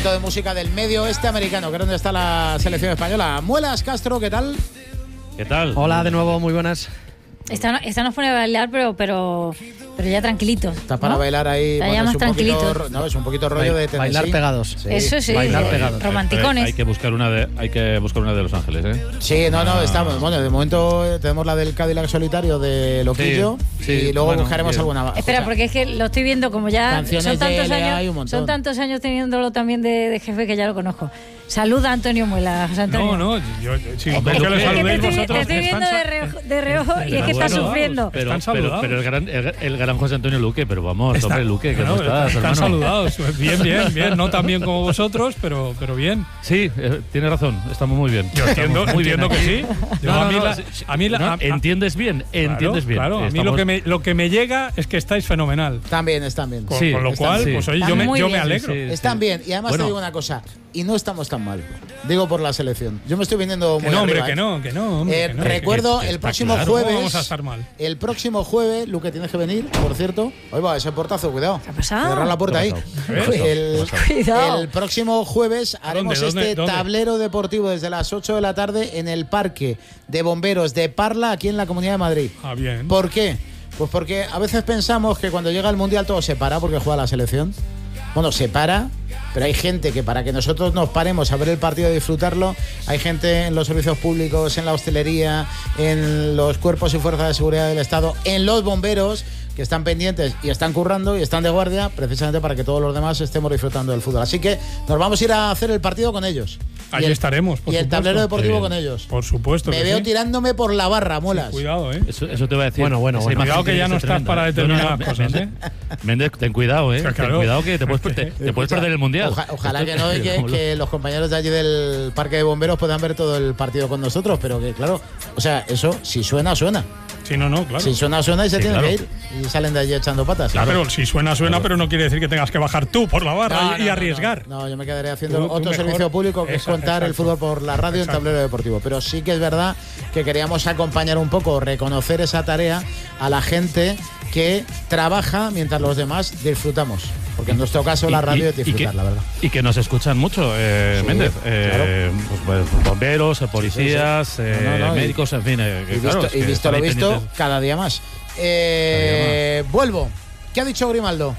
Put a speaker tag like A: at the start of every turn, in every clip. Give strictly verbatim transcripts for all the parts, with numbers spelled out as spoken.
A: poquito de música del medio oeste americano, que es donde está la selección española. Muelas Castro, ¿qué tal?
B: ¿Qué tal?
C: Hola de nuevo, muy buenas.
D: Esta, esta nos pone a bailar, pero pero pero ya tranquilitos.
A: Está para
D: ¿no?
A: bailar ahí.
D: Está
A: Bueno,
D: ya
A: es
D: más
A: un
D: tranquilitos.
A: poquito, no, es un poquito rollo de Tennessee.
C: Bailar pegados.
A: Sí.
D: Eso sí,
C: Bailar
D: eh,
C: pegados.
D: romanticones.
B: Hay, hay que buscar una de, hay que buscar una de Los Ángeles, ¿eh?
A: Sí, no, no, estamos. Bueno, de momento eh, tenemos la del Cadillac solitario de Loquillo
B: Sí, sí,
A: y luego
B: bueno,
A: buscaremos
B: bien.
A: alguna más.
D: Espera,
A: O sea,
D: porque es que lo estoy viendo como ya
A: Canciones
D: son tantos
A: de L A hay un
D: años,
A: montón.
D: son tantos años teniéndolo también de, de jefe que ya lo conozco. Saluda Antonio Muela, José Antonio.
E: No, no, yo, sí,
B: Hombre,
E: ¿por qué
B: lo
E: lo
B: que-
D: Es que te
E: saludéis
D: estoy,
E: vosotros?
D: te estoy viendo
E: Están
D: de
E: sa-
D: reojo, de reojo y es que estás
E: Bueno,
D: sufriendo.
B: Pero,
E: Están
B: pero,
E: saludados.
B: pero el gran, el, el gran José Antonio Luque, pero vamos,
E: Está-
B: hombre, Luque, que
E: no,
B: no estás,
E: están
B: hermano.
E: saludados. Bien, bien, bien. No tan bien como vosotros, pero, pero bien.
B: Sí, eh, tiene razón, estamos muy bien.
E: Yo entiendo,
B: Estamos muy
E: entiendo
B: bien
E: que
B: aquí.
E: sí. Yo,
B: No,
E: a
B: no,
E: mí
B: no,
E: la-
B: sí, sí.
E: a mí la-
B: No,
E: a- a-
B: entiendes bien, entiendes bien.
E: Claro, a mí
B: Estamos-
E: lo que, me, lo que me llega es que estáis fenomenal.
A: Están bien, están bien.
E: Con,
B: Sí,
E: con lo
B: están-
E: cual,
B: sí.
E: pues oye,
D: Están
E: yo me,
D: muy
E: yo me
D: bien.
E: alegro.
B: Sí, sí.
A: Están bien, y además
B: Bueno.
A: te digo una cosa, y no estamos tan mal. Digo por la selección. Yo me estoy viniendo muy
E: Que no, hombre,
A: arriba,
E: que
A: ¿eh?
E: no, que no, hombre,
A: Eh,
E: que no.
A: recuerdo
B: que- que
A: el
B: está
A: próximo
B: claro.
A: jueves.
E: ¿Cómo vamos a estar mal?
A: El próximo jueves, Luque, tienes que venir, por cierto. Ahí va, ese portazo, cuidado.
D: ¿Qué ha pasado?
A: Cerrar la puerta
B: ¿Qué
A: ahí.
B: ha pasado? ¿Qué ha pasado?
A: El,
B: ¿Qué ha pasado?
D: Cuidado.
A: el próximo jueves haremos
E: ¿Dónde,
A: este
E: dónde?
A: tablero deportivo desde las ocho de la tarde en el Parque de Bomberos de Parla, aquí en la Comunidad de Madrid.
E: Ah, bien.
A: ¿Por qué? Pues porque a veces pensamos que cuando llega el Mundial todo se para porque juega la selección. Bueno, se para, pero hay gente que para que nosotros nos paremos a ver el partido y disfrutarlo, hay gente en los servicios públicos, en la hostelería, en los cuerpos y fuerzas de seguridad del Estado, en los bomberos, que están pendientes y están currando y están de guardia, precisamente para que todos los demás estemos disfrutando del fútbol. Así que nos vamos a ir a hacer el partido con ellos.
E: Allí
A: Y el-
E: estaremos, por
A: Y el
E: supuesto.
A: tablero deportivo
B: Sí.
A: con ellos.
E: Por supuesto.
A: Me
E: que
A: veo
E: sí.
A: tirándome por la barra, Muelas.
E: Cuidado, ¿eh?
B: Eso, eso te voy a decir.
C: Bueno, bueno,
B: Esa
C: bueno.
B: imagen
E: Cuidado que
B: tiene
E: ya no
B: ser
E: estás
B: tremenda,
E: para
B: ¿eh?
E: determinadas
B: No, no,
E: cosas,
B: Méndez, Méndez, ten cuidado, ¿eh?
E: Claro.
B: Ten cuidado que te puedes, te, te puedes perder el Mundial.
A: Oja- ojalá
B: Esto-
A: que no, y que,
B: como lo-
A: que los compañeros de allí del Parque de Bomberos puedan ver todo el partido con nosotros, pero que claro, o sea, eso si suena, suena.
E: Sí, no, no, claro.
A: Si suena, suena y se
B: Sí,
A: tienen
B: claro.
A: que ir. Y salen de allí echando patas.
E: Claro, pero si suena, suena,
B: Claro.
E: pero no quiere decir que tengas que bajar tú por la barra
A: No,
E: y,
A: no,
E: y
A: no,
E: arriesgar.
A: No, no, yo me quedaré haciendo
E: Tú- tú
A: otro
E: mejor-
A: servicio público que es
E: Exacto,
A: contar el
E: exacto.
A: fútbol por la radio en
E: Exacto.
A: tablero deportivo. Pero sí que es verdad que queríamos acompañar un poco, reconocer esa tarea a la gente que trabaja mientras los demás disfrutamos. Porque en nuestro caso la radio es disfrutar,
B: que,
A: la verdad.
B: y que nos escuchan mucho, eh,
A: Sí,
B: Méndez. Eh, pues, pues, bomberos, eh, policías, eh,
A: No, no, no, y-
B: médicos, en fin. eh, que
A: Y
B: claro,
A: visto,
B: es
A: y
B: que
A: visto
B: están
A: lo
B: ahí
A: visto,
B: pendientes.
A: cada día más. Eh, vuelvo. ¿Qué ha dicho Grimaldo?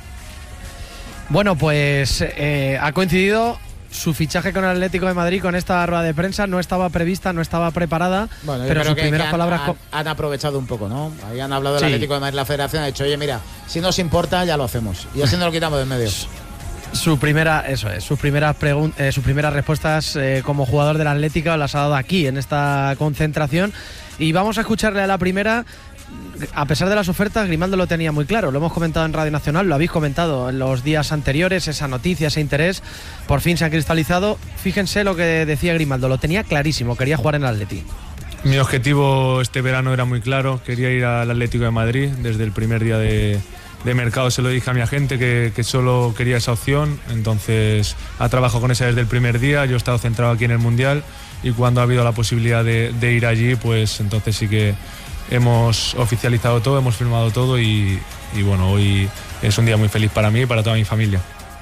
C: Bueno, pues eh, ha coincidido su fichaje con el Atlético de Madrid con esta rueda de prensa. No estaba prevista, no estaba preparada,
A: Bueno, yo
C: pero
A: creo
C: sus
A: que,
C: primeras
A: que han,
C: palabras...
A: han-
C: co-
A: han aprovechado un poco, ¿no? Ahí han hablado del
C: Sí.
A: Atlético de Madrid, la Federación ha dicho, oye, mira, si nos importa, ya lo hacemos. Y así nos lo quitamos de en medio.
C: Su primera, eso es, sus primeras pregun- eh, sus primeras respuestas eh, como jugador del Atlético las ha dado aquí en esta concentración y vamos a escucharle a la primera. A pesar de las ofertas, Grimaldo lo tenía muy claro, lo hemos comentado en Radio Nacional, lo habéis comentado en los días anteriores, esa noticia, ese interés, por fin se ha cristalizado. Fíjense lo que decía Grimaldo, lo tenía clarísimo, quería jugar en el Atleti.
F: Mi objetivo este verano era muy claro, quería ir al Atlético de Madrid. Desde el primer día de, de mercado se lo dije a mi agente que, que solo quería esa opción, entonces ha trabajado con esa desde el primer día. Yo he estado centrado aquí en el Mundial y cuando ha habido la posibilidad de, de ir allí, pues entonces sí que hemos oficializado todo, hemos firmado todo y, y bueno, hoy es un día muy feliz para mí y para toda mi familia.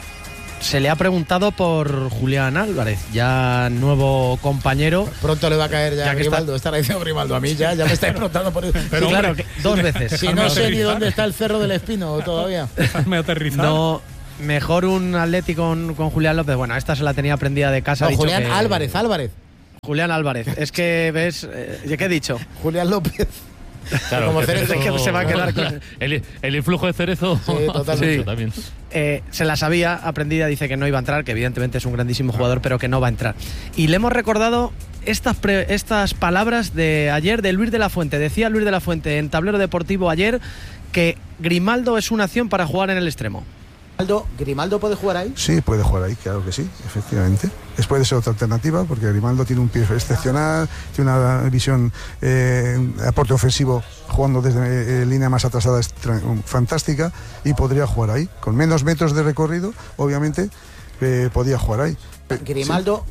C: Se le ha preguntado por Julián Álvarez, ya nuevo compañero.
A: Pronto le va a caer ya,
C: Ya
A: a
C: que
A: Grimaldo. Estará diciendo Grimaldo a mí, ya, ya me estáis preguntando por eso.
E: Pero,
C: Sí, claro,
E: hombre,
C: que dos veces.
A: Si
E: déjame
A: no sé ni
E: aterrizar.
A: dónde está el Cerro del Espino todavía.
E: Déjame aterrizar.
C: No, mejor un Atlético con, con Julián López. Bueno, esta se la tenía aprendida de casa. ha
A: No,
C: dicho
A: Julián
C: que-
A: Álvarez, Álvarez.
C: Julián Álvarez. Es que ves, eh, ¿qué he dicho?
A: Julián López.
B: Claro,
A: como
B: que
A: Cerezo.
B: Cerezo-
C: Que se va a quedar con-
B: el, el influjo de Cerezo.
A: Sí, totalmente.
B: Sí, también.
C: Eh, se la sabía, aprendida, dice que no iba a entrar, que evidentemente es un grandísimo jugador, pero que no va a entrar. Y le hemos recordado estas, pre- estas palabras de ayer de Luis de la Fuente. Decía Luis de la Fuente en Tablero Deportivo ayer que Grimaldo es una opción para jugar en el extremo.
A: Grimaldo, ¿Grimaldo puede jugar ahí?
G: Sí, puede jugar ahí, claro que sí, efectivamente. Es, puede ser otra alternativa porque Grimaldo tiene un pie excepcional, tiene una visión, eh, aporte ofensivo jugando desde eh, línea más atrasada es tra- fantástica y podría jugar ahí. Con menos metros de recorrido, obviamente, eh, podía jugar ahí. Pe-
A: Grimaldo,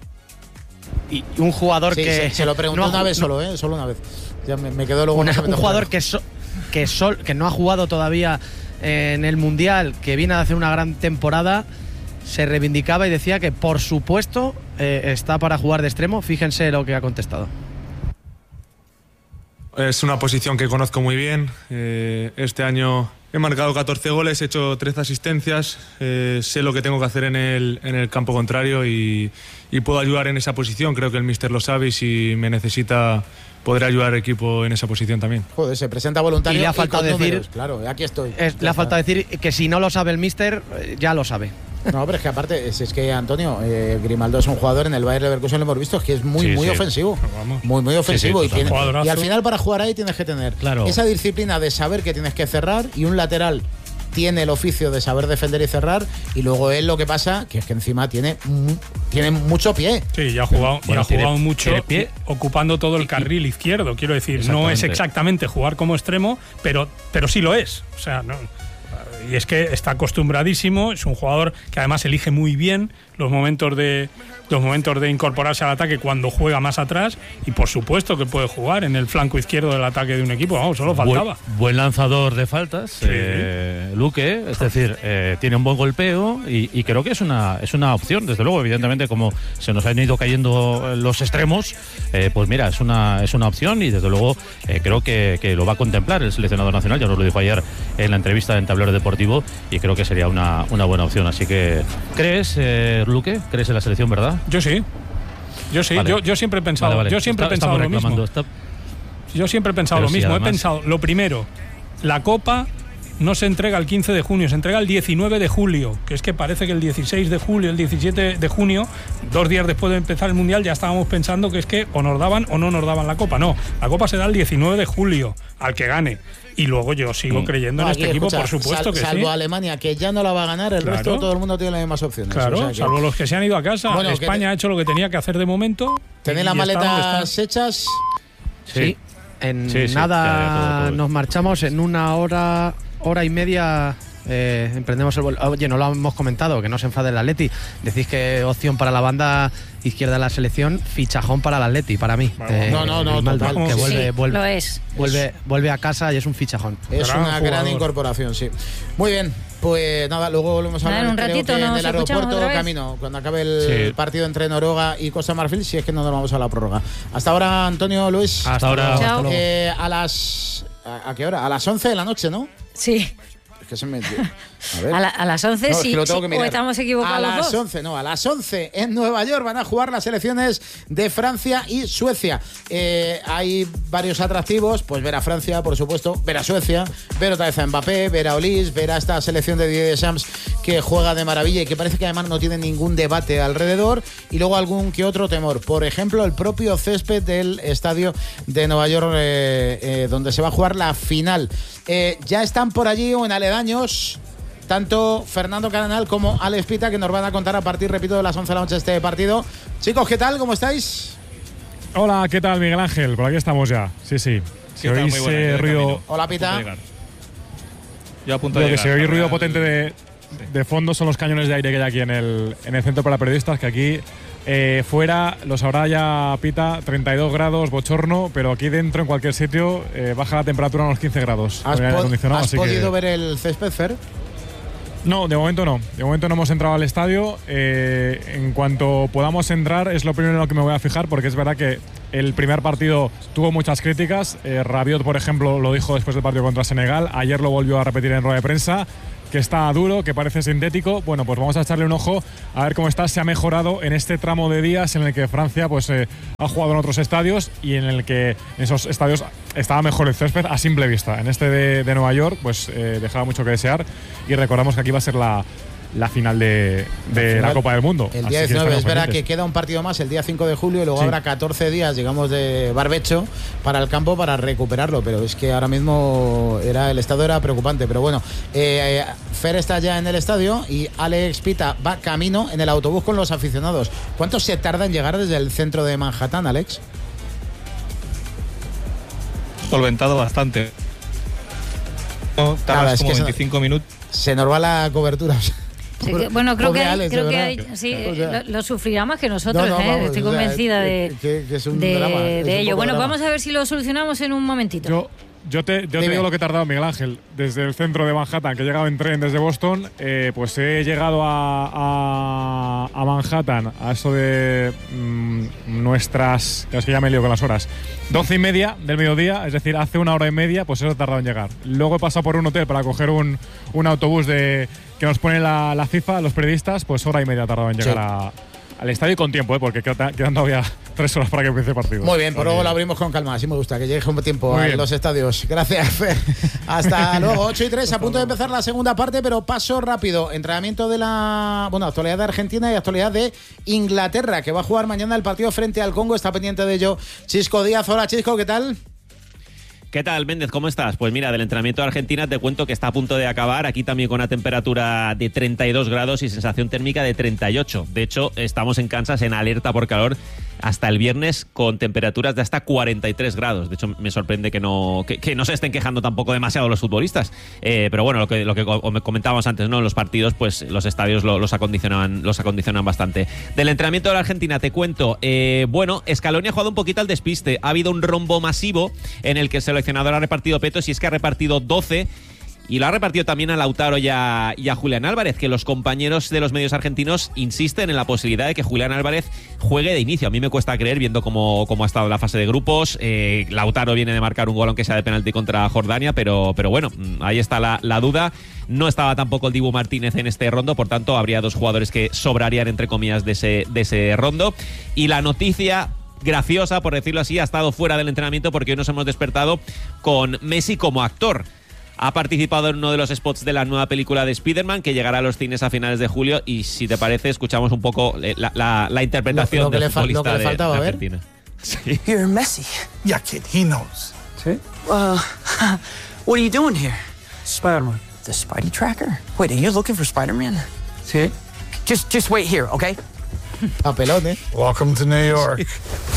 C: Y un jugador
A: sí,
C: que...
A: se, se lo preguntó
C: no ha
A: una
C: ju-
A: vez solo, ¿eh? Solo una vez. Ya me, me quedó luego.
C: Una-
A: no se me
C: un
A: tocó
C: jugador
A: nada.
C: que, so- que, sol- que no ha jugado todavía en el Mundial, que viene a hacer una gran temporada. se reivindicaba y decía que por supuesto eh, está para jugar de extremo. Fíjense lo que ha contestado.
F: Es una posición que conozco muy bien. Eh, este año he marcado catorce goles, he hecho trece asistencias, eh, sé lo que tengo que hacer en el, en el campo contrario y, y puedo ayudar en esa posición. Creo que el míster lo sabe y si me necesita podré ayudar al equipo en esa posición también.
A: Joder, se presenta voluntario
C: y le ha
A: y
C: faltado
A: con
C: decir,
A: números. Claro, aquí estoy.
C: Es, le ha faltado decir que si no lo sabe el míster, ya lo sabe.
A: No, pero es que aparte, es, es que Antonio, eh, Grimaldo es un jugador, en el Bayer Leverkusen lo hemos visto, es que es muy,
B: Sí,
A: muy
B: sí.
A: ofensivo.
E: Vamos.
A: Muy, muy ofensivo.
B: Sí, sí,
A: y, tiene-
E: jugadorazo.
A: y al final, para jugar ahí, tienes que tener
B: Claro.
A: esa disciplina de saber que tienes que cerrar, y un lateral tiene el oficio de saber defender y cerrar, y luego él lo que pasa, que es que encima tiene, mu- tiene mucho pie.
E: Sí, ya ha jugado,
B: Bueno,
E: y ha
B: tiene-
E: jugado mucho
B: tiene pie.
E: ocupando todo el carril izquierdo. Quiero decir, no es
B: Exactamente.
E: exactamente jugar como extremo, pero, pero sí lo es. O sea, no. Y es que está acostumbradísimo, es un jugador que además elige muy bien los momentos de los momentos de incorporarse al ataque cuando juega más atrás, y por supuesto que puede jugar en el flanco izquierdo del ataque de un equipo. Vamos, solo faltaba.
B: Buen, buen lanzador de faltas, eh, Luque, es decir, eh, tiene un buen golpeo y, y creo que es una es una opción, desde luego. Evidentemente, como se nos han ido cayendo los extremos, eh, pues mira, es una es una opción y desde luego eh, creo que, que lo va a contemplar el seleccionador nacional. Ya nos lo dijo ayer en la entrevista en Tablero Deportivo y creo que sería una, una buena opción. Así que, ¿crees, eh, Luque? ¿Crees en la selección, verdad?
E: Yo sí. Yo sí,
B: Vale.
E: yo, yo siempre he pensado,
B: Vale, vale.
E: yo siempre
B: Está-
E: he pensado
B: estamos
E: lo mismo.
B: reclamando, está-
E: Yo siempre he pensado
B: Pero
E: lo
B: sí,
E: mismo.
B: además-
E: He pensado, lo primero, la Copa no se entrega el quince de junio, se entrega el diecinueve de julio, que es que parece que el dieciséis de julio, el diecisiete de junio, dos días después de empezar el Mundial, ya estábamos pensando que es que o nos daban o no nos daban la Copa. No, la Copa se da el diecinueve de julio, al que gane. Y luego yo sigo creyendo
A: No,
E: en
A: aquí,
E: este equipo,
A: escucha,
E: por supuesto
A: sal-
E: que
A: salvo
E: sí.
A: Alemania, que ya no la va a ganar, el
E: Claro.
A: resto todo el mundo tiene las mismas opciones.
E: Claro,
A: O sea que-
E: salvo los que se han ido a casa.
A: Bueno, que
E: España
A: te-
E: ha hecho lo que tenía que hacer de momento.
A: ¿Tenéis
E: y
A: las
E: está donde
A: maletas
E: está.
A: hechas?
C: Sí. En
B: Sí, sí,
C: nada
B: ya, ya, todo, todo.
C: nos marchamos, en una hora, hora y media eh, emprendemos el vuelo. Oye, no lo hemos comentado, que no se enfade el Atleti. Decís que opción para la banda izquierda de la selección, fichajón para el Atleti, para mí. Eh,
A: No, no, no,
C: Grimaldo,
A: total.
C: que
A: Sí,
C: vuelve,
D: sí,
C: vuelve,
D: lo es.
C: vuelve, vuelve a casa y es un fichajón.
A: Es
E: Gran
A: una gran
E: jugador.
A: incorporación, sí. Muy bien, pues nada, luego volvemos a
D: Nada,
A: hablar
D: en un
A: creo
D: ratito
A: que en
D: nos
A: el
D: escuchamos
A: aeropuerto
D: otra vez.
A: camino, cuando acabe el
B: Sí.
A: partido entre Noruega y Costa Marfil, si es que no nos vamos a la prórroga. Hasta ahora, Antonio, Luis.
B: Hasta ahora.
C: luego,
D: Chao.
C: hasta luego.
A: Eh, a las... ¿A, a qué hora? A las once de la noche, ¿no?
D: Sí,
A: Es que se me... A ver.
D: a, la- a las once
A: No, es
D: sí,
A: que lo tengo
D: sí,
A: que
D: o
A: mirar.
D: estamos
A: A
D: equivocados los
A: las
D: dos.
A: once, no, a las once en Nueva York van a jugar las selecciones de Francia y Suecia. Eh, hay varios atractivos, pues ver a Francia, por supuesto, ver a Suecia, ver otra vez a Mbappé, ver a Olis, ver a esta selección de Didier Deschamps que juega de maravilla y que parece que además no tiene ningún debate alrededor, y luego algún que otro temor. Por ejemplo, el propio césped del estadio de Nueva York, eh, eh, donde se va a jugar la final. Eh, ya están por allí o en aledaños tanto Fernando Caranal como Alex Pita, que nos van a contar a partir, repito, de las once de la noche este partido. Chicos, ¿qué tal? ¿Cómo estáis?
H: Hola, ¿qué tal, Miguel Ángel? Por aquí estamos ya. Sí, sí. Si
I: tal?
H: oís
I: Muy buenas,
H: eh,
I: de
H: ruido,
I: camino.
A: Hola, Pita.
I: Yo a punto
H: lo
I: de
H: que
I: llegar.
H: si oís ruido
I: Al-
H: potente de, de fondo son los cañones de aire que hay aquí en el, en el centro para periodistas, que aquí eh, fuera, los habrá ya, Pita, treinta y dos grados, bochorno, pero aquí dentro, en cualquier sitio, eh, baja la temperatura a unos quince grados.
A: ¿Has,
H: con el aire
A: po-
H: acondicionado,
A: has
H: así que-
A: podido ver el césped, Fer?
H: No, de momento no. De momento no hemos entrado al estadio. Eh, en cuanto podamos entrar, es lo primero en lo que me voy a fijar, porque es verdad que el primer partido tuvo muchas críticas. Eh, Rabiot, por ejemplo, lo dijo después del partido contra Senegal. Ayer lo volvió a repetir en rueda de prensa, que está duro, que parece sintético. Bueno, pues vamos a echarle un ojo a ver cómo está. Se ha mejorado en este tramo de días en el que Francia pues, eh, ha jugado en otros estadios y en el que en esos estadios estaba mejor el césped a simple vista. En este de, de Nueva York pues eh, dejaba mucho que desear, y recordamos que aquí va a ser la, la final de, de la,
A: final,
H: Copa del Mundo.
A: El
H: Así
A: día
H: que
A: diecinueve, es
H: estaremos
A: verdad que
H: pendientes.
A: queda un partido más el día cinco de julio y luego
H: Sí.
A: habrá catorce días, digamos, de barbecho para el campo para recuperarlo, pero es que ahora mismo era el estado era preocupante, pero bueno, eh, Fer está ya en el estadio y Alex Pita va camino en el autobús con los aficionados. ¿Cuánto se tarda en llegar desde el centro de Manhattan, Alex?
I: Solventado bastante. No,
A: Nada,
I: tardas
A: es
I: como
A: que eso-
I: veinticinco minutos.
A: Se nos va la cobertura.
D: Sí, que- bueno, creo
A: Pobre
D: que, hay-
A: Alex,
D: creo
A: de
D: que
A: verdad.
D: hay- sí,
A: O sea,
D: lo, lo sufrirá más que nosotros,
A: no, no,
D: ¿eh?
A: vamos,
D: Estoy
A: o sea,
D: convencida de,
A: que- que es un
D: de,
A: drama, es
D: de
A: un
D: ello.
A: poco
D: Bueno,
A: drama.
D: vamos a ver si lo solucionamos en un momentito.
H: Yo, Yo te, yo te digo lo que he tardado, Miguel Ángel, desde el centro de Manhattan, que he llegado en tren desde Boston, eh, pues he llegado a, a, a Manhattan a eso de mmm, nuestras, es que ya me lío con las horas, doce y media del mediodía, es decir, hace una hora y media, pues eso he tardado en llegar. Luego he pasado por un hotel para coger un, un autobús de que nos pone la, la FIFA, los periodistas, pues hora y media he tardado en llegar sí. a... al estadio con tiempo, ¿eh? Porque quedan, quedan todavía tres horas para que empiece el partido.
A: Muy bien, pero luego lo abrimos con calma. Así me gusta, que llegue un tiempo a los estadios. Gracias, Fer. Hasta luego. ocho y tres, a punto de empezar la segunda parte, pero paso rápido. Entrenamiento de la... Bueno, actualidad de Argentina y actualidad de Inglaterra, que va a jugar mañana el partido frente al Congo. Está pendiente de ello Chisco Díaz. Hola, Chisco, ¿qué tal?
J: ¿Qué tal, Méndez? ¿Cómo estás? Pues mira, del entrenamiento de Argentina te cuento que está a punto de acabar. Aquí también con una temperatura de treinta y dos grados y sensación térmica de treinta y ocho. De hecho, estamos en Kansas en alerta por calor hasta el viernes con temperaturas de hasta cuarenta y tres grados. De hecho, me sorprende que no, que, que no se estén quejando tampoco demasiado los futbolistas. Eh, pero bueno, lo que, lo que comentábamos antes, ¿no? En los partidos, pues los estadios lo, los, acondicionan, los acondicionan bastante. Del entrenamiento de la Argentina te cuento, eh, bueno, Scaloni ha jugado un poquito al despiste. Ha habido un rombo masivo en el que el seleccionador ha repartido petos y es que ha repartido doce. Y lo ha repartido también a Lautaro y a, y a Julián Álvarez, que los compañeros de los medios argentinos insisten en la posibilidad de que Julián Álvarez juegue de inicio. A mí me cuesta creer, viendo cómo, cómo ha estado la fase de grupos. Eh, Lautaro viene de marcar un gol, aunque sea de penalti, contra Jordania, pero, pero bueno, ahí está la, la duda. No estaba tampoco el Dibu Martínez en este rondo, por tanto habría dos jugadores que sobrarían, entre comillas, de ese, de ese rondo. Y la noticia graciosa, por decirlo así, ha estado fuera del entrenamiento porque hoy nos hemos despertado con Messi como actor. Ha participado en uno de los spots de la nueva película de Spider-Man, que llegará a los cines a finales de julio. Y si te parece, escuchamos un poco la, la, la interpretación lo, lo del futbolista lo que le faltaba, de, de Argentina.
K: Sí. You're Messi. Yeah, kid, he knows. Sí. Uh, what are you doing here? Spider-Man. The Spidey Tracker? Wait, are you looking for Spider-Man? Sí. Just, just wait here, okay?
A: Papelón, eh.
G: Welcome to New York.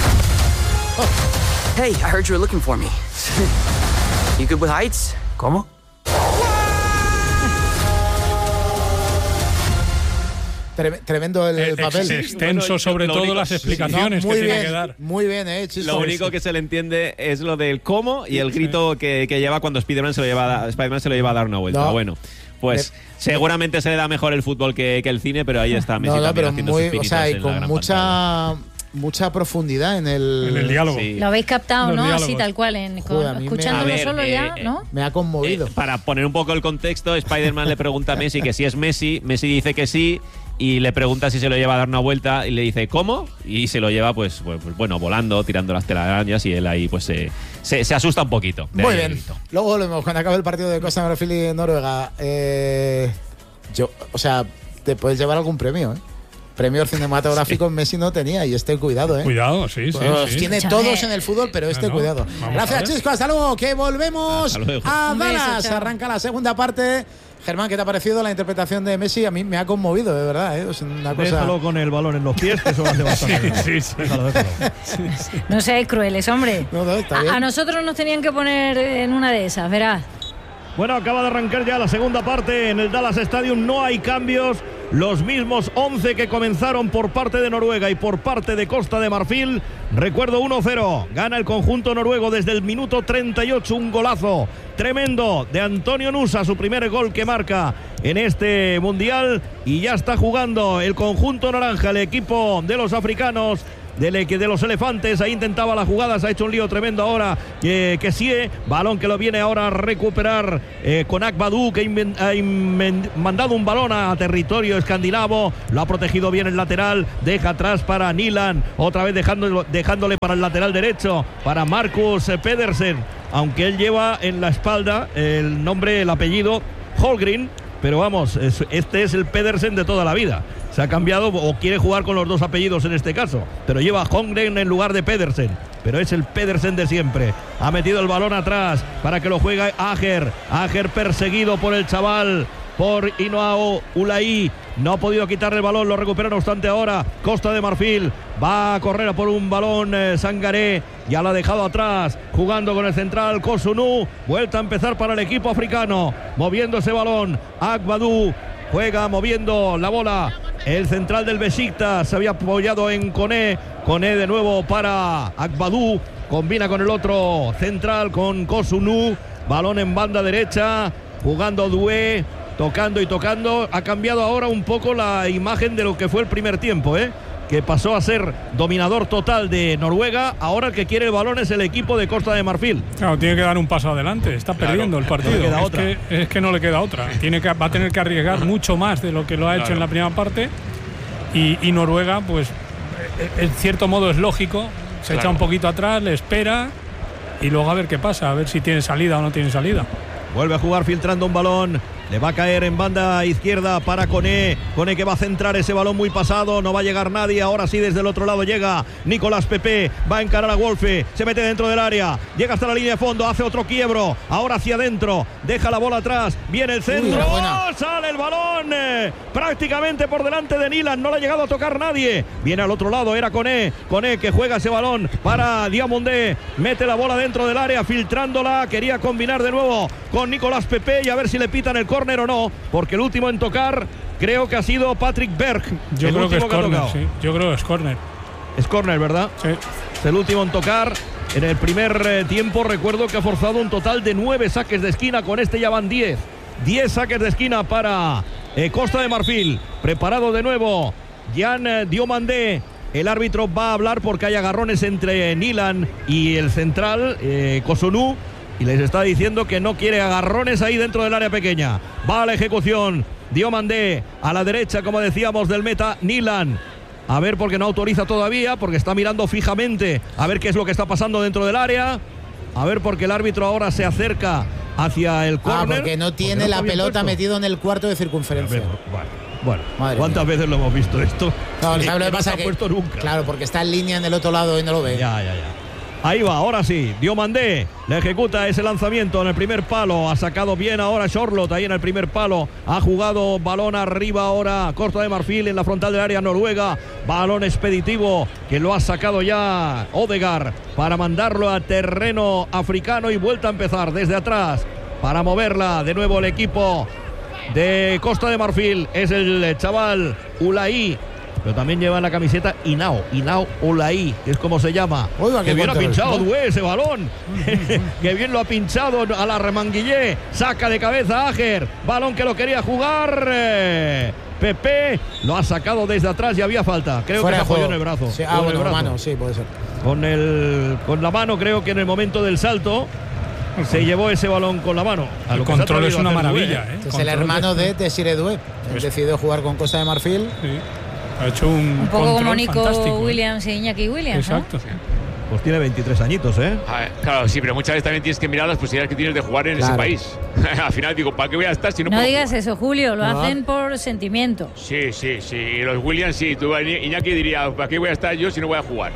K: Oh. Hey, I heard you were looking for me. You good with heights? ¿Cómo?
A: Tremendo el, el papel.
E: Extenso, bueno, sobre todo único, las explicaciones no, que
A: bien,
E: tiene que dar.
A: Muy bien, eh, Chisco.
J: Lo único que se le entiende es lo del cómo y el grito que, que lleva cuando Spider-Man se lo lleva a, Spider-Man se lo lleva a dar una vuelta. No. Bueno, pues eh, seguramente se le da mejor el fútbol que, que el cine, pero ahí está Messi no, no, también
A: pero
J: haciendo
A: muy,
J: sus pinitos.
A: O sea, y con mucha...
J: pantalla.
A: Mucha profundidad en el,
E: en el diálogo.
D: Sí. Lo habéis captado, ¿no? Diálogos. Así tal cual, en,
A: Joder,
D: con, escuchándolo
J: me, ver,
D: solo
J: eh,
D: ya,
J: eh,
D: ¿no?
A: Me ha conmovido.
J: Eh, para poner un poco el contexto, Spider-Man le pregunta a Messi que si es Messi, Messi dice que sí y le pregunta si se lo lleva a dar una vuelta y le dice ¿cómo? Y se lo lleva pues, pues bueno, volando, tirando las telarañas y él ahí pues eh, se, se asusta un poquito.
A: Muy bien. Luego volvemos cuando acabe el partido de Costa de Marfil y Noruega. Eh, yo, o sea, te puedes llevar algún premio, ¿eh? Premio cinematográfico en sí. Messi no tenía y este cuidado, ¿eh?
E: Cuidado, sí, sí.
A: Pues
E: sí.
A: Tiene
D: Escúchame.
A: todos en el fútbol, pero este
E: no, no.
A: cuidado.
E: Vamos
A: Gracias, Chisco. Hasta luego, que volvemos
J: luego.
A: a
D: Un beso,
A: Dallas.
D: chao.
A: Arranca la segunda parte. Germán, ¿qué te ha parecido la interpretación de Messi? A mí me ha conmovido, de verdad, ¿eh? Es una cosa...
L: Déjalo con el balón en los pies, que eso hace bastante.
E: Sí, sí,
L: déjalo, déjalo.
E: sí, sí.
D: No seáis crueles, hombre.
A: No, no, está bien.
D: A, a nosotros nos tenían que poner en una de esas, verás.
L: Bueno, acaba de arrancar ya la segunda parte en el Dallas Stadium. No hay cambios. Los mismos once que comenzaron por parte de Noruega y por parte de Costa de Marfil. Recuerdo uno cero. Gana el conjunto noruego desde el minuto treinta y ocho. Un golazo tremendo de Antonio Nusa. Su primer gol que marca en este mundial. Y ya está jugando el conjunto naranja, el equipo de los africanos. De, de los elefantes, ahí intentaba la jugada, se ha hecho un lío tremendo ahora, eh, que sí, balón que lo viene ahora a recuperar eh, con Akbadou, que inven, ha inven, mandado un balón a territorio escandinavo, lo ha protegido bien el lateral, deja atrás para Nilan, otra vez dejando, dejándole para el lateral derecho, para Marcus Pedersen, aunque él lleva en la espalda el nombre, el apellido Holgren, pero vamos, es, este es el Pedersen de toda la vida. Se ha cambiado o quiere jugar con los dos apellidos en este caso, pero lleva Holmgren en lugar de Pedersen, pero es el Pedersen de siempre. Ha metido el balón atrás para que lo juegue Ager. Ager perseguido por el chaval, por Inoao Ulai. No ha podido quitarle el balón, lo recupera no obstante ahora Costa de Marfil. Va a correr por un balón eh, Sangaré, ya lo ha dejado atrás, jugando con el central Kosunu. Vuelta a empezar para el equipo africano, moviendo ese balón. Akbadou juega moviendo la bola. El central del Besiktas se había apoyado en Koné. Koné de nuevo para Akbadou. combina con el otro central, con Kosunu, balón en banda derecha, jugando Doué, tocando y tocando. Ha cambiado ahora un poco la imagen de lo que fue el primer tiempo, ¿eh? que pasó a ser dominador total de Noruega. Ahora el que quiere el balón es el equipo de Costa de Marfil.
E: Claro, tiene que dar un paso adelante. Está
L: claro,
E: perdiendo el partido.
L: No le queda
E: es,
L: otra.
E: Que, es que no le queda otra. Tiene que, va a tener que arriesgar mucho más de lo que lo ha hecho
M: Claro.
E: en la primera parte. Y, y Noruega, pues, en cierto modo es lógico. Se
M: Claro.
E: echa un poquito atrás, le espera y luego a ver qué pasa, a ver si tiene salida o no tiene salida.
L: Vuelve a jugar filtrando un balón. Le va a caer en banda izquierda para Koné. Koné que va a centrar ese balón muy pasado. No va a llegar nadie. Ahora sí, desde el otro lado llega Nicolás Pepe. Va a encarar a Wolfe. Se mete dentro del área. Llega hasta la línea de fondo. Hace otro quiebro. Ahora hacia adentro. Deja la bola atrás. Viene el centro.
A: Uy, buena.
L: ¡Oh! Sale el balón. eh, prácticamente por delante de Nilan. No le ha llegado a tocar nadie. Viene al otro lado. Era Koné. Koné que juega ese balón para Diamondé. Mete la bola dentro del área. Filtrándola. Quería combinar de nuevo con Nicolás Pepe. Y a ver si le pitan el córner o no, porque el último en tocar creo que ha sido Patrick Berg.
E: Yo
L: el
E: creo que es
L: último ha
E: córner,
L: tocado.
E: sí. Yo creo que es córner.
L: Es córner, ¿verdad?
E: Sí.
L: Es el último en tocar. En el primer eh, tiempo recuerdo que ha forzado un total de nueve saques de esquina. Con este ya van diez. diez saques de esquina para eh, Costa de Marfil. Preparado de nuevo Jan eh, Diomandé. El árbitro va a hablar porque hay agarrones entre Nilan y el central eh, Kosunu. Y les está diciendo que no quiere agarrones ahí dentro del área pequeña. Va a la ejecución. Diomandé a la derecha, como decíamos, del meta Nilan. A ver, porque no autoriza todavía, porque está mirando fijamente a ver qué es lo que está pasando dentro del área. A ver, porque el árbitro ahora se acerca hacia el
A: Ah,
L: córner.
A: porque no tiene
L: Porque no
A: la
L: está bien
A: pelota
L: puesto.
A: metido en el cuarto de circunferencia.
L: Bueno,
A: Madre
L: ¿cuántas
A: mía.
L: veces lo hemos visto esto?
A: No,
L: Sí,
A: ¿sabes lo que
L: no
A: pasa?
L: se ha
A: Que,
L: puesto nunca.
A: claro, porque está en línea en el otro lado y no lo ve.
L: Ya, ya, ya. Ahí va, ahora sí, Diomandé le ejecuta ese lanzamiento en el primer palo, ha sacado bien ahora Charlotte ahí en el primer palo, ha jugado balón arriba ahora Costa de Marfil en la frontal del área Noruega, balón expeditivo que lo ha sacado ya Odegaard para mandarlo a terreno africano y vuelta a empezar desde atrás para moverla de nuevo el equipo de Costa de Marfil, es el chaval Ulaí. Pero también lleva en la camiseta Inao, Inao Olaí, que es como se llama.
A: Oiga,
L: que
A: qué
L: bien ha
A: control,
L: pinchado
A: ¿no?
L: Doué ese balón. Que bien lo ha pinchado a la Remanguillé. Saca de cabeza Ager. Balón que lo quería jugar. eh, Pepe lo ha sacado desde atrás y había falta. Creo
A: Fuera
L: que se
A: de
L: apoyó
A: juego.
L: en el brazo.
A: Sí,
L: o
A: ah,
L: en
A: bueno,
L: el brazo.
A: mano, sí, puede ser.
L: Con, el, con la mano, creo que en el momento del salto se llevó ese balón con la mano. A
E: El
L: lo que se ha
E: control es
L: atrevido
E: una
L: a hacer Doué,
E: maravilla, ¿eh?
A: Es el
E: Control
A: hermano
E: de-
A: de Desiré Doué. Él decidió jugar con Costa de Marfil.
E: Sí. Ha hecho un,
D: Un poco
E: control
D: como Nico
E: fantástico, ¿eh?
D: Williams y Iñaki Williams, ¿no?
E: Exacto.
L: Pues tiene veintitrés añitos, ¿eh?
M: A ver, claro, sí, pero muchas veces también tienes que mirar las posibilidades que tienes de jugar en
A: Claro.
M: ese país. Al final digo, ¿para qué voy a estar si no,
D: No
M: puedo
D: digas
M: jugar?
D: eso, Julio, lo
A: No.
D: hacen por sentimiento.
M: Sí, sí, sí. Y los Williams, sí. Tú, Iñaki diría, ¿para qué voy a estar yo si no voy a jugar?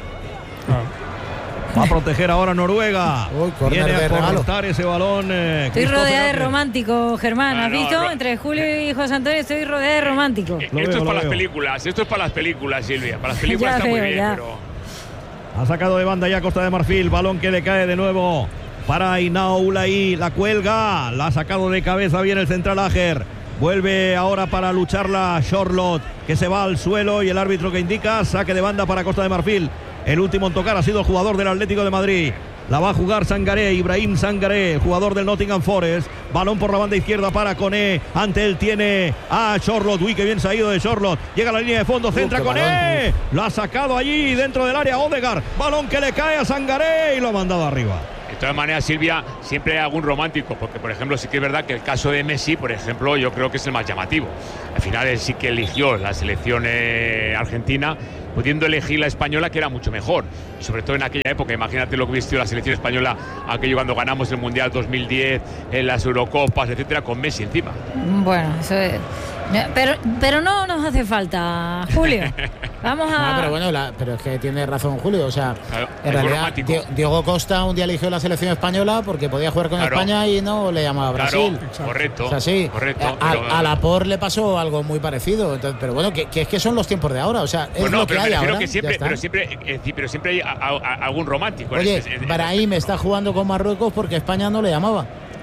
L: Va a proteger ahora Noruega.
A: Uy, córner
L: Viene
A: de
L: a
A: regalo.
L: cortar ese balón. eh,
D: Estoy
L: Christopher
D: rodeada de
L: Ager.
D: románticos, Germán.
M: Ah,
D: ¿Has
M: no,
D: visto?
M: ro-
D: Entre Julio y José Antonio estoy rodeada de románticos.
M: Eh,
L: Lo
M: esto
L: veo,
M: es
L: lo
M: para las
L: veo.
M: películas. Esto es para las películas, Silvia. Para las películas
D: Ya
M: está muy
D: veo,
M: bien,
D: ya.
M: pero...
L: Ha sacado de banda ya Costa de Marfil. Balón que le cae de nuevo para Inao Ulaí. La cuelga. La ha sacado de cabeza bien el central Ager. Vuelve ahora para lucharla Charlotte, que se va al suelo y el árbitro que indica saque de banda para Costa de Marfil. El último en tocar ha sido el jugador del Atlético de Madrid. La va a jugar Sangaré, Ibrahim Sangaré, el jugador del Nottingham Forest. Balón por la banda izquierda para Koné. Ante él tiene a Charlotte. Uy, que bien se ha ido de Charlotte. Llega a la línea de fondo, centra
A: qué
L: Koné. Lo ha sacado allí dentro del área Odegaard. Balón que le cae a Sangaré y lo ha mandado arriba.
M: De todas maneras, Silvia, siempre hay algún romántico, porque por ejemplo sí que es verdad que el caso de Messi, por ejemplo, yo creo que es el más llamativo. Al final él sí que eligió la selección eh, argentina, pudiendo elegir la española, que era mucho mejor. Y sobre todo en aquella época, imagínate lo que hubiera sido la selección española, aquello cuando ganamos el Mundial dos mil diez, en las Eurocopas, etcétera, con Messi encima.
D: Bueno, eso es. Pero, pero no nos hace falta, Julio. Vamos a.
A: No, pero bueno, la- pero es que tiene razón Julio. O sea,
M: Claro,
A: en
M: es
A: realidad,
M: romántico.
A: Di- Diego Costa un día eligió la selección española porque podía jugar con
M: Claro.
A: España y no le llamaba a
M: Claro,
A: Brasil.
M: correcto,
A: O sea, sí.
M: correcto,
A: A,
M: pero-
A: a Laporte le pasó algo muy parecido. Entonces, pero bueno, que, que es que son los tiempos de ahora. O sea, es
M: Pues no,
A: lo que
M: pero me
A: hay
M: refiero
A: ahora.
M: que
A: ya
M: siempre,
A: está.
M: pero siempre, eh, decir, pero siempre hay a- a- a- algún romántico. en
A: Oye,
M: este- en- en
A: Brahim
M: este
A: está jugando con Marruecos porque España no le llamaba.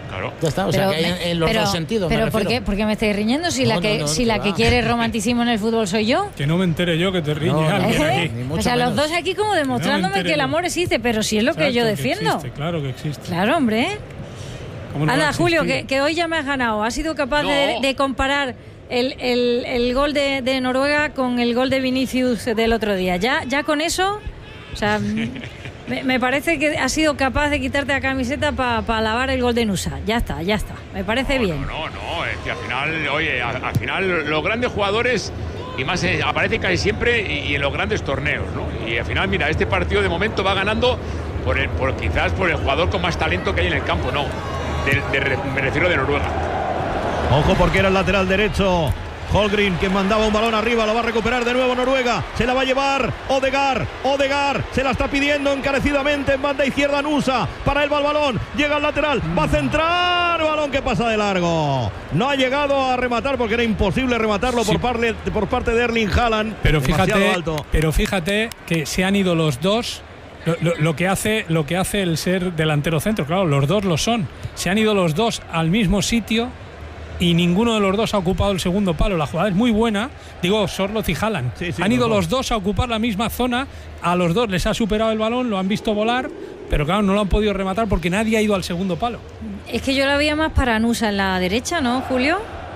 L: Claro.
A: Ya está, o
D: pero,
A: sea, que hay en, en los
D: pero,
A: dos sentidos.
D: Pero
A: me
D: ¿por
A: refiero.
D: qué, ¿por qué me estáis riñendo si
A: No,
D: la
A: no,
D: que,
A: no,
D: si
A: que
D: la
A: va.
D: que quiere romanticismo en el fútbol soy yo?
E: Que no me entere yo que te riñe
A: No, no,
E: alguien
D: ¿Eh?
E: aquí.
A: Ni mucho
D: O sea, los
A: menos.
D: dos aquí como demostrándome
E: entere
D: que el
E: yo.
D: amor existe, pero si es lo que yo
E: Exacto,
D: defiendo.
E: existe, claro que existe.
D: Claro, hombre.
E: ¿Cómo no va a
D: Anda, Julio,
E: existir?
D: que, que hoy ya me has ganado. ¿Has sido capaz
M: No.
D: de, de comparar el, el- el gol de, de Noruega con el gol de Vinicius del otro día? Ya, ya con eso, o sea, me, me parece que has sido capaz de quitarte la camiseta para pa alabar el gol de Nusa. Ya está, ya está. Me parece bien.
M: No, no, es que al final, oye, al, al final los grandes jugadores, y más eh, aparecen casi siempre y, y en los grandes torneos, ¿no? Y al final, mira, este partido de momento va ganando por el, por, quizás por el jugador con más talento que hay en el campo, no. De, de, me refiero de Noruega.
L: Ojo porque era el lateral derecho. Holgren, que mandaba un balón arriba, lo va a recuperar de nuevo Noruega. Se la va a llevar Odegaard. Odegaard se la está pidiendo encarecidamente en banda izquierda Nusa. Para él va el balón. Llega al lateral. Va a centrar. Balón que pasa de largo. No ha llegado a rematar porque era imposible rematarlo
E: Sí.
L: por, parte, por parte de Erling Haaland.
E: Pero
L: Demasiado
E: fíjate,
L: alto.
E: pero fíjate que se han ido los dos. Lo, lo- lo que hace, lo que hace el ser delantero centro, claro, los dos lo son. Se han ido los dos al mismo sitio y ninguno de los dos ha ocupado el segundo palo. La jugada es muy buena. Digo, Sorloth y Haaland.
L: Sí, sí,
E: han ido
L: los
E: los dos a ocupar la misma zona. A los dos les ha superado el balón, lo han visto volar, pero claro, no lo han podido rematar porque nadie ha ido al segundo palo.
D: Es que yo la veía más para Nusa en la derecha, ¿no, Julio?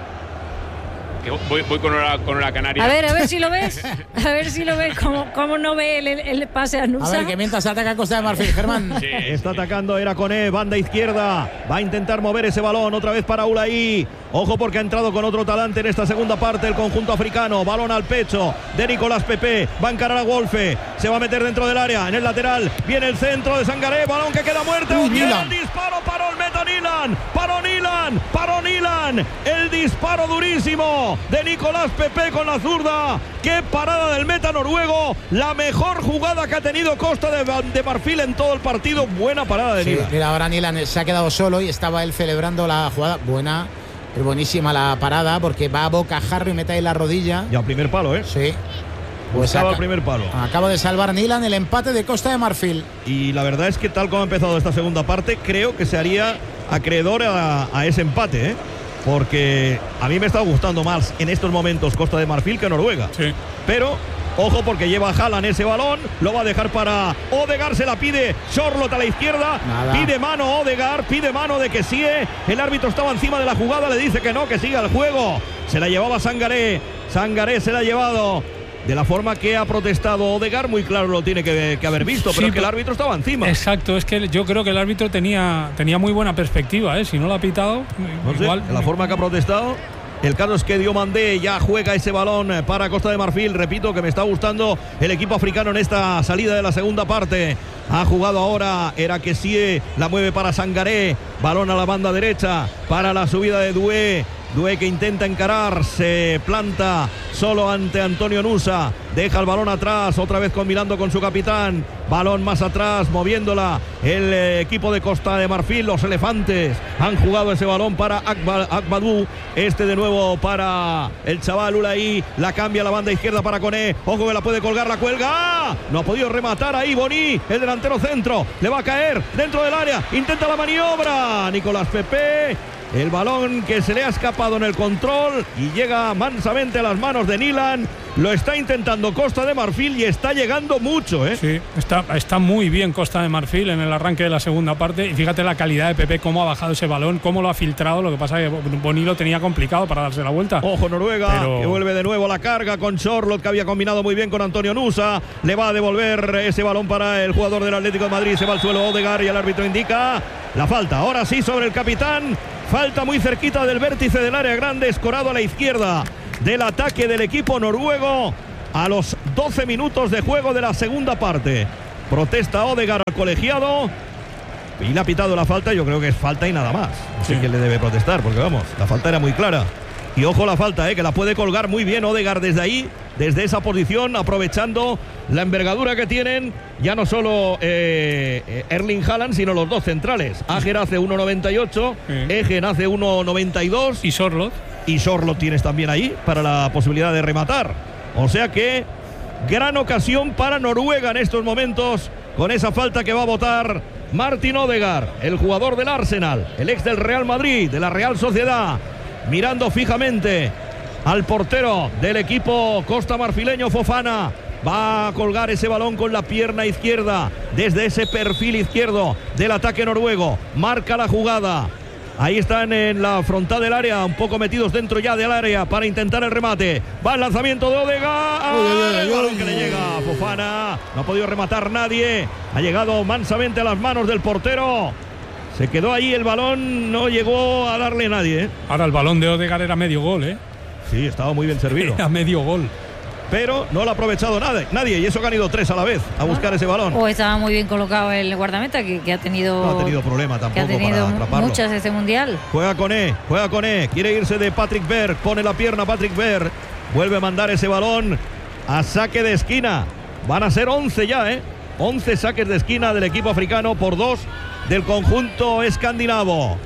M: Que voy, voy con una, con una canaria.
D: A ver, a ver si lo ves. A ver si lo ves. ¿Cómo, cómo no ve el, el pase a
A: A
D: Nusa?
A: ver, que mientras ataca Costa de Marfil, Germán.
M: Sí,
L: Está atacando Eraconé, banda izquierda. Va a intentar mover ese balón otra vez para Ulaí. Ojo porque ha entrado con otro talante en esta segunda parte el conjunto africano. Balón al pecho de Nicolás Pepe. Va a encarar a Wolfe. Se va a meter dentro del área. En el lateral viene el centro de Sangaré. Balón que queda muerto.
A: Uy,
L: Viene
A: Nilan.
L: el disparo. Paró el meta Nilan. Paró Nilan. Paró Nilan. El disparo durísimo de Nicolás Pepe con la zurda. Qué parada del meta noruego. La mejor jugada que ha tenido Costa de, de Marfil en todo el partido. Buena parada de
A: Sí,
L: Nilan.
A: mira, ahora Nilan se ha quedado solo y estaba él celebrando la jugada. Buena, pero buenísima la parada porque va a bocajarro y mete ahí la rodilla.
L: Ya primer palo, ¿eh?
A: Sí. Pues
L: Buscaba el
A: aca-
L: primer palo.
A: acaba de salvar Nilan el empate de Costa de Marfil.
L: Y la verdad es que tal como ha empezado esta segunda parte, creo que se haría acreedor a, a ese empate, ¿eh? Porque a mí me está gustando más en estos momentos Costa de Marfil que Noruega.
E: Sí.
L: Pero ojo porque lleva Haaland ese balón, lo va a dejar para Odegaard, se la pide Sorloth a la izquierda,
A: Nada.
L: pide mano Odegaard, pide mano de que sí, el árbitro estaba encima de la jugada, le dice que no, que siga el juego, se la llevaba Sangaré, Sangaré se la ha llevado. De la forma que ha protestado Odegaard, muy claro lo tiene que, que haber visto,
E: Sí,
L: pero es que el
E: pero-
L: árbitro estaba encima.
E: Exacto, es que yo creo que el árbitro tenía, tenía muy buena perspectiva, ¿eh? Si no lo ha pitado,
L: No sé,
E: igual.
L: de la forma que ha protestado. El caso es que Diomandé ya juega ese balón para Costa de Marfil. Repito que me está gustando el equipo africano en esta salida de la segunda parte. Ha jugado ahora Erakesie, la mueve para Sangaré. Balón a la banda derecha para la subida de Doué. Doué que intenta encarar, se planta solo ante Antonio Nusa. Deja el balón atrás, otra vez combinando con su capitán. Balón más atrás, moviéndola el eh, equipo de Costa de Marfil. Los elefantes han jugado ese balón para Akba- Akbadou. Este de nuevo para el chaval Ulaí. La cambia a la banda izquierda para Coné. Ojo que la puede colgar, la cuelga. ¡Ah! No ha podido rematar ahí Boni, el delantero centro. Le va a caer dentro del área. Intenta la maniobra. Nicolás Pepe. El balón que se le ha escapado en el control y llega mansamente a las manos de Nilan. Lo está intentando Costa de Marfil y está llegando mucho, ¿eh?
E: Sí, está, está muy bien Costa de Marfil en el arranque de la segunda parte. Y fíjate la calidad de Pepe, cómo ha bajado ese balón, cómo lo ha filtrado. Lo que pasa es que Boni lo tenía complicado para darse la vuelta.
L: Ojo Noruega,
E: Pero-
L: que vuelve de nuevo la carga con Sorloth, que había combinado muy bien con Antonio Nusa. Le va a devolver ese balón para el jugador del Atlético de Madrid. Se va al suelo Odegaard y el árbitro indica la falta. Ahora sí sobre el capitán. Falta muy cerquita del vértice del área grande, escorado a la izquierda del ataque del equipo noruego a los doce minutos de juego de la segunda parte. Protesta Odegaard al colegiado y le ha pitado la falta. Yo creo que es falta y nada más. No sé
E: Sí.
L: quién le debe protestar, porque vamos, la falta era muy clara. Y ojo la falta, eh, que la puede colgar muy bien Odegaard desde ahí, desde esa posición, aprovechando la envergadura que tienen ya no solo eh, Erling Haaland, sino los dos centrales. Ager hace uno noventa y ocho,
E: Sí.
L: Egen hace uno noventa y dos
E: Y Sorloth.
L: y Sorloth tienes también ahí para la posibilidad de rematar. O sea que gran ocasión para Noruega en estos momentos con esa falta que va a votar Martin Odegaard, el jugador del Arsenal, el ex del Real Madrid, de la Real Sociedad, mirando fijamente al portero del equipo costamarfileño, Fofana. Va a colgar ese balón con la pierna izquierda desde ese perfil izquierdo del ataque noruego. Marca la jugada. Ahí están en la frontal del área, un poco metidos dentro ya del área para intentar el remate. Va el lanzamiento de Odegaard. El balón que le llega a Fofana. No ha podido rematar nadie. Ha llegado mansamente a las manos del portero. Se quedó ahí el balón, no llegó a darle a nadie, ¿eh?
E: Ahora el balón de Odegaard era medio gol, ¿eh?
L: Sí, estaba muy bien servido.
E: Era medio gol.
L: Pero no lo ha aprovechado nadie, nadie y eso que han ido tres a la vez a buscar ese balón.
D: O estaba muy bien colocado el guardameta, que, que ha tenido.
L: No ha tenido problema tampoco,
D: que ha tenido
L: para atraparlo.
D: Muchas este mundial.
L: Juega con E, juega con E, quiere irse de Patrick Berg, pone la pierna Patrick Berg, vuelve a mandar ese balón a saque de esquina. Van a ser once ya, ¿eh? once saques de esquina del equipo africano por dos del conjunto escandinavo.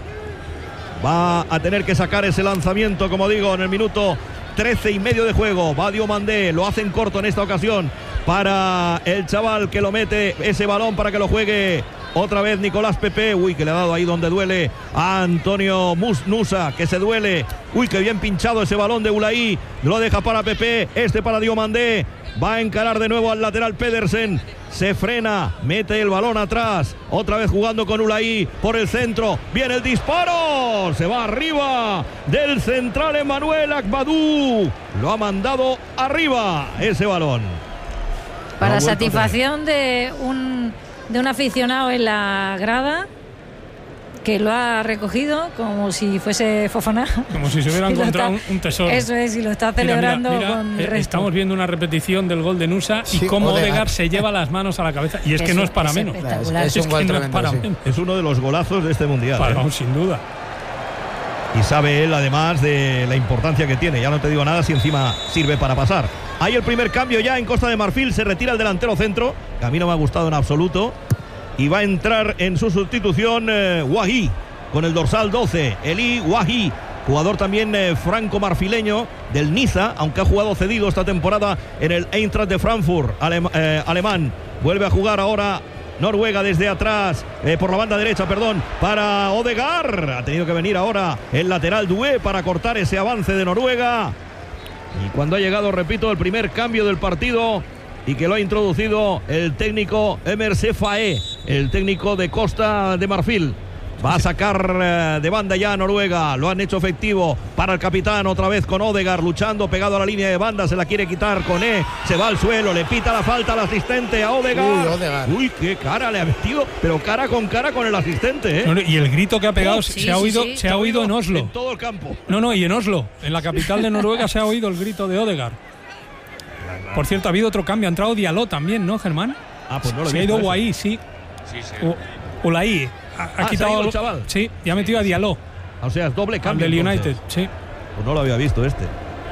L: Va a tener que sacar ese lanzamiento, como digo, en el minuto trece y medio de juego. Va Diomandé, lo hacen corto en esta ocasión para el chaval que lo mete ese balón para que lo juegue otra vez Nicolás Pepe. Uy, que le ha dado ahí donde duele a Antonio Nusa, que se duele. Uy, que bien pinchado ese balón de Ulaí. Lo deja para Pepe, este para Diomandé. Va a encarar de nuevo al lateral Pedersen. Se frena, mete el balón atrás. Otra vez jugando con Ulaí por el centro. Viene el disparo. Se va arriba del central Emmanuel Agbadou. Lo ha mandado arriba ese balón.
D: Para satisfacción de un, de un aficionado en la grada, que lo ha recogido como si fuese Fofana.
E: Como si se hubiera encontrado está, un tesoro.
D: Eso es, y lo está celebrando
E: mira, mira, mira,
D: con
E: eh,
D: resto.
E: Estamos viendo una repetición del gol de Nusa sí, y cómo Odegaard. Odegaard se lleva las manos a la cabeza. Y es, es que no es para es menos.
D: Es,
E: es, es, que no es para menos.
L: Es uno de los golazos de este mundial.
E: Para,
L: ¿eh?
E: Sin duda.
L: Y sabe él además de la importancia que tiene. Ya no te digo nada si encima sirve para pasar. Hay el primer cambio ya en Costa de Marfil. Se retira el delantero centro, que a mí no me ha gustado en absoluto. Y va a entrar en su sustitución eh, Wahi, con el dorsal doce, Eli Wahi, jugador también eh, franco-marfileño del Niza, aunque ha jugado cedido esta temporada en el Eintracht de Frankfurt, alem eh, alemán. Vuelve a jugar ahora Noruega desde atrás, eh, por la banda derecha, perdón, para Odegaard. Ha tenido que venir ahora el lateral Doué para cortar ese avance de Noruega. Y cuando ha llegado, repito, el primer cambio del partido y que lo ha introducido el técnico Emer Sefae, el técnico de Costa de Marfil. Va a sacar eh, de banda ya a Noruega. Lo han hecho efectivo para el capitán. Otra vez con Odegaard luchando pegado a la línea de banda. Se la quiere quitar con E. Se va al suelo. Le pita la falta al asistente a Odegaard. Uy, Odegaard. Uy, qué cara le ha metido. Pero cara con cara con el asistente, ¿eh?
E: No, no, y el grito que ha pegado
L: oh,
E: se,
L: sí,
E: se ha oído,
L: sí, sí.
E: se ha oído en Oslo.
L: En todo el campo.
E: No, no, y en Oslo. En la capital de Noruega se ha oído el grito de Odegaard. Por cierto, ha habido otro cambio. Ha entrado Diallo también, ¿no, Germán?
L: Ah, pues no lo he
E: Se ha ido Guaí, sí.
M: Sí, sí.
E: Ulaí. Ha, ha
L: ah,
E: quitado
L: el chaval.
E: Sí, y ha metido a Diallo.
L: O sea, es doble cambio.
E: Del
L: entonces.
E: United, sí.
L: Pues no lo había visto este.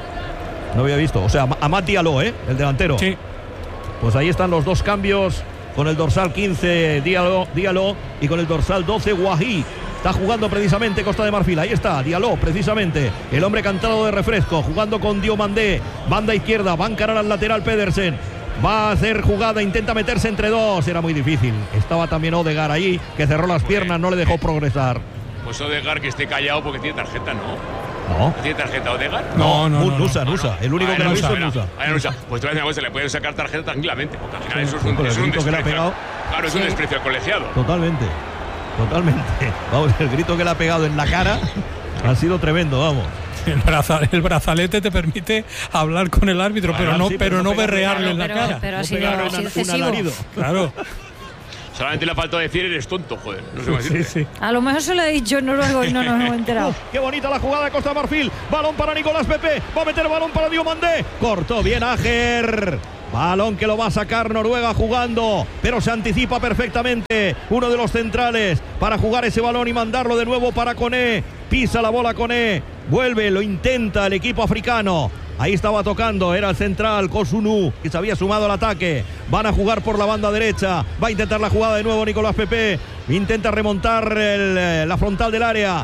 L: No había visto. O sea, a Mati Diallo, ¿eh? El delantero.
E: Sí.
L: Pues ahí están los dos cambios. Con el dorsal quince, Diallo, Diallo y con el dorsal doce, Wahi. Está jugando precisamente Costa de Marfil. Ahí está, Diallo, precisamente. El hombre cantado de refresco. Jugando con Diomandé. Banda izquierda. Va a encarar al lateral Pedersen. Va a hacer jugada, intenta meterse entre dos. Era muy difícil. Estaba también Odegaard ahí, que cerró las piernas, no le dejó progresar.
M: Pues Odegaard que esté callado porque tiene tarjeta, ¿no?
L: ¿No?
M: ¿Tiene tarjeta Odegaard?
E: No, no, no.
L: Nusa,
E: no,
L: Nusa.
E: no.
L: El único
M: ah,
L: que lo ha visto es
M: Nusa.
L: Nusa.
M: Ah, Nusa. Pues te voy a decir una cosa, le pueden sacar tarjeta tranquilamente, porque al final
L: Sí,
M: eso es un,
L: con el
M: es un
L: grito que le ha
M: desprecio.
L: pegado.
M: Claro, es
D: Sí.
M: un desprecio al colegiado.
L: Totalmente. Totalmente. Vamos, el grito que le ha pegado en la cara ha sido tremendo, vamos.
E: El, braza, el brazalete te permite hablar con el árbitro,
L: Ah,
E: pero no,
L: sí,
E: pero
L: pero
E: no
L: no pegarle,
E: berrearle en la
D: pero,
E: cara.
D: pero ha
L: No
D: sido,
L: pegarle
D: ha sido
L: un
D: excesivo.
L: alarido.
E: Claro.
M: Solamente le falta decir eres tonto, joder. No sé cómo
E: Sí,
M: decirte.
E: sí.
D: A lo mejor se lo he dicho en noruego y no nos hemos enterado.
L: Uf, qué bonita la jugada de Costa Marfil. Balón para Nicolás Pepe. Va a meter balón para Diomandé. Cortó bien Ager. Balón que lo va a sacar Noruega jugando, pero se anticipa perfectamente uno de los centrales para jugar ese balón y mandarlo de nuevo para Koné. Pisa la bola Koné. Vuelve, lo intenta el equipo africano. Ahí estaba tocando, era el central Kosunu, que se había sumado al ataque. Van a jugar por la banda derecha. Va a intentar la jugada de nuevo Nicolás Pepe. Intenta remontar el, la frontal del área.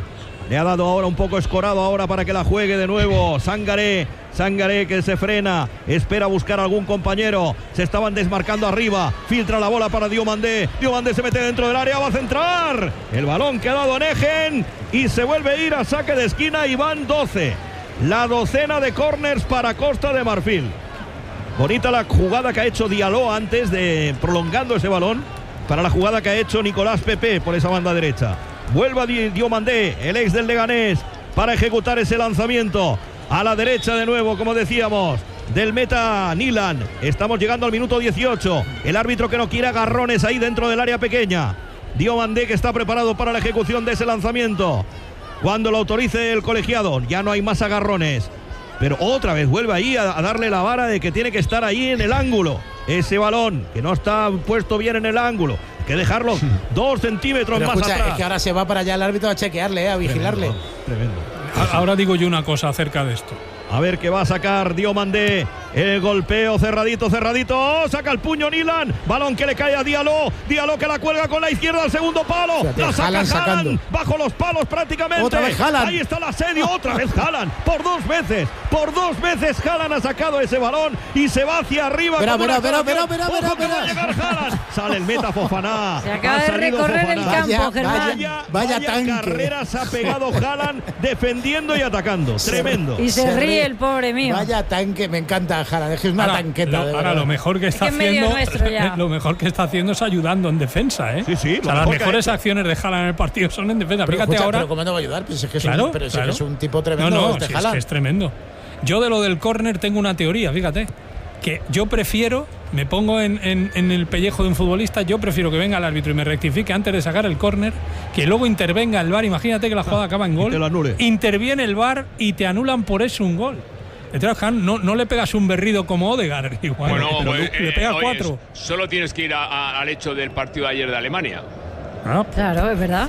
L: Le ha dado ahora un poco escorado ahora para que la juegue de nuevo. Sangaré, Sangaré que se frena, espera buscar a algún compañero. Se estaban desmarcando arriba. Filtra la bola para Diomandé. Diomandé se mete dentro del área, va a centrar. El balón que ha dado Negen y se vuelve a ir a saque de esquina y van doce. La docena de córners para Costa de Marfil. Bonita la jugada que ha hecho Diallo antes de prolongando ese balón para la jugada que ha hecho Nicolás Pepe por esa banda derecha. Vuelve a Diomandé, el ex del Leganés, para ejecutar ese lanzamiento. A la derecha de nuevo, como decíamos, del meta Nilan. Estamos llegando al minuto dieciocho. El árbitro que no quiere agarrones ahí dentro del área pequeña. Diomandé que está preparado para la ejecución de ese lanzamiento. Cuando lo autorice el colegiado, ya no hay más agarrones. Pero otra vez vuelve ahí a, a darle la vara de que tiene que estar ahí en el ángulo. Ese balón que no está puesto bien en el ángulo. Hay que dejarlo dos centímetros
A: Pero
L: más
A: escucha,
L: atrás.
A: es que ahora se va para allá el árbitro a chequearle, eh, a vigilarle.
L: Tremendo.
E: Ahora digo yo una cosa acerca de esto.
L: A ver qué va a sacar Diomandé. El golpeo cerradito, cerradito. Oh, saca el puño Nilan. Balón que le cae a Diallo. Diallo que la cuelga con la izquierda al segundo palo.
A: Fíjate,
L: La saca
A: Haaland
L: Haaland.
A: sacando.
L: Bajo los palos prácticamente.
A: Otra vez Haaland.
L: Ahí está el asedio. Otra vez Haaland. Por dos veces. Por dos veces Haaland ha sacado ese balón y se va hacia arriba.
A: Verá,
L: como
A: verá,
L: una
A: verá,
L: coración.
A: verá, verá,
L: Ojo que
A: verá,
L: va a llegar Haaland. Sale el meta Fofana.
D: Se acaba
L: Ha
D: de
L: salido
D: recorrer el
L: Fofana.
D: campo, Germán.
L: Vaya,
A: Vaya
L: vaya
A: tanque.
L: carreras ha pegado Haaland defendiendo y atacando. Tremendo.
D: Y se,
A: Se
D: ríe
A: ríe.
D: el pobre mío.
A: Vaya tanque, me encanta Haaland, es que es una
E: Ahora,
A: tanqueta.
E: lo,
A: de
E: ahora
A: verdad.
E: lo mejor que está
D: Es que es medio
E: haciendo
D: nuestro ya.
E: lo mejor que está haciendo es ayudando en defensa, ¿eh?
L: Sí, sí,
E: O sea,
L: lo
E: las
L: mejor que
E: mejores
L: ha hecho.
E: acciones de Haaland en el partido son en defensa.
A: Pero,
E: Fíjate
A: escucha,
E: ahora.
A: pero ¿cómo no va a ayudar? Pues es que es,
E: Claro,
A: un, pero sí
E: claro.
A: que es un tipo tremendo.
E: No, no,
A: este
E: si es,
A: Haaland.
E: que es tremendo. Yo de lo del córner tengo una teoría, fíjate. Que yo prefiero, me pongo en, en, en el pellejo de un futbolista, yo prefiero que venga el árbitro y me rectifique antes de sacar el córner, que luego intervenga el V A R. Imagínate que la jugada acaba en gol.
L: te lo anule.
E: Interviene el V A R y te anulan por eso un gol. Entonces, no, no le pegas un berrido como Odegaard, igual.
M: Bueno,
E: pero
M: pues,
E: le
M: eh,
E: pegas
M: oye,
E: cuatro.
M: Solo tienes que ir a- a- al hecho del partido de ayer de Alemania.
E: Ah,
D: Claro, es verdad.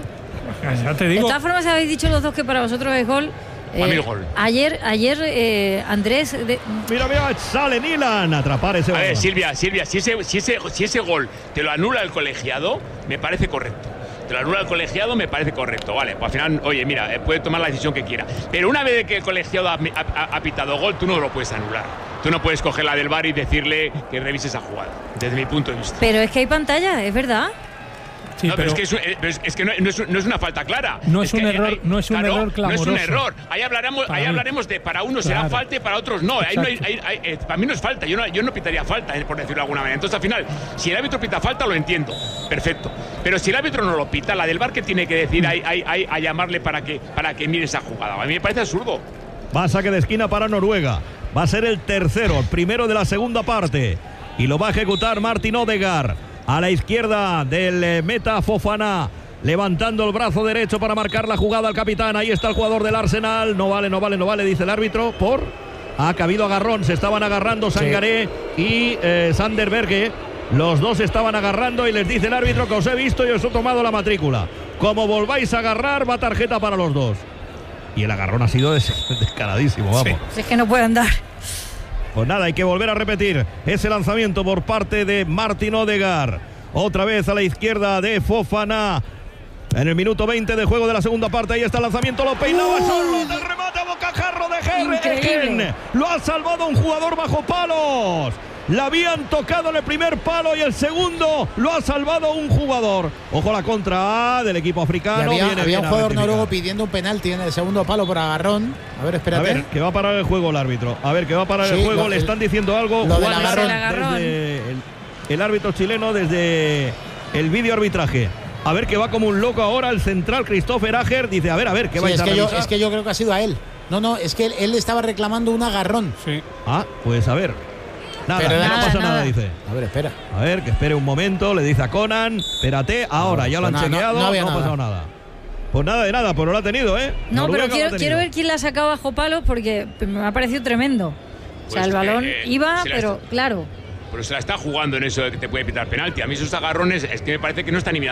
E: ya te
D: De
E: digo.
D: todas formas, habéis dicho los dos que para vosotros es gol.
M: Para mí es gol.
D: Ayer, ayer eh, Andrés. de-
L: Mira, mira, sale Nilan a atrapar ese
M: A
L: balón.
M: ver, Silvia, Silvia, si ese, si, ese, si ese gol te lo anula el colegiado, me parece correcto. Te lo anula el colegiado, me parece correcto. Vale, pues al final, oye, mira, eh, puede tomar la decisión que quiera. Pero una vez que el colegiado ha, ha- ha pitado gol, tú no lo puedes anular. Tú no puedes coger la del V A R y decirle que revise esa jugada, desde mi punto de vista.
D: Pero es que hay pantalla, es verdad.
E: Sí,
M: no, pero,
E: pero-
M: es que, es, eh, pero es- es que no, no es, no es una falta clara.
E: No es un
M: que
E: error-
M: hay-
E: no es un
M: claro,
E: error
M: No es
E: clamoroso.
M: un error. Ahí hablaremos,
E: Para
M: ahí
E: mí.
M: hablaremos de para uno será
E: Claro.
M: falta y para otros no. Ahí no hay-
E: Exacto.
M: ahí- ahí- eh, para mí no es falta. Yo no, yo no pitaría falta, eh, por decirlo de alguna manera. Entonces, al final, si el árbitro pita falta, lo entiendo. Perfecto. Pero si el árbitro no lo pita, la del V A R, ¿qué tiene que decir ahí, ahí- ahí a llamarle para que, para que mire esa jugada? A mí me parece absurdo.
L: Va a saque de esquina para Noruega. Va a ser el tercero, el primero de la segunda parte. Y lo va a ejecutar Martin Odegaard. A la izquierda del eh, meta Fofana. Levantando el brazo derecho para marcar la jugada al capitán. Ahí está el jugador del Arsenal. No vale, no vale, no vale, dice el árbitro. Por. Ha cabido agarrón. Se estaban agarrando Sangaré y eh, Sander Berge. Los dos se estaban agarrando y les dice el árbitro que os he visto y os he tomado la matrícula. Como volváis a agarrar, va tarjeta para los dos. Y el agarrón ha sido des- descaradísimo, vamos.
D: Si es que no puede andar.
L: Pues nada, hay que volver a repetir ese lanzamiento por parte de Martin Odegaard. Otra vez a la izquierda de Fofana. En el minuto veinte de juego de la segunda parte, ahí está el lanzamiento, lo peinaba solo, del remate a bocajarro de
D: Increíble.
L: Egen. Lo ha salvado un jugador bajo palos. La habían tocado en el primer palo y el segundo lo ha salvado un jugador. Ojo la contra del equipo
A: Y
L: africano.
A: había,
L: Viene
A: había
L: bien
A: un
L: a
A: jugador
L: rectificar.
A: noruego pidiendo un penalti en el segundo palo por agarrón. A ver,
L: A
A: espérate.
L: ver, que va a parar el juego el árbitro. A ver, que va a parar
A: Sí,
L: el juego.
A: lo-
L: Le
A: el-
L: están diciendo algo.
A: lo del
L: Juan
A: agarrón.
L: Lara, desde el, el árbitro chileno desde el vídeo arbitraje. A ver, que va como un loco ahora el central Christopher Ager. Dice, a ver, a ver, que
A: Sí,
L: vais
A: es,
L: a
A: que yo,
L: revisar?
A: es que yo creo que ha sido a él. No, no, es que él, él estaba reclamando un agarrón.
E: Sí.
L: Ah, pues a ver. Nada,
A: Pero
L: que
A: nada,
L: no pasa nada,
D: nada.
L: dice.
A: A ver, espera.
L: A ver, que espere un momento, le dice a Conan. Espérate, ahora,
A: No,
L: ya lo han
A: pues nada, no-
L: chequeado,
A: no
L: no,
A: había
L: ha
A: nada.
L: pasado nada. Pues nada de nada, pero lo ha tenido, ¿eh?
D: No,
L: Noruega
D: pero
L: lo ha
D: quiero,
L: tenido.
D: quiero ver quién la ha sacado bajo palos porque me ha parecido tremendo. O sea,
M: Pues,
D: el balón
M: eh,
D: iba,
M: se la
D: pero
M: está-
D: claro.
M: Pero se la está jugando en eso de que te puede pitar penalti. A mí esos agarrones es que me parece que no están ni mirando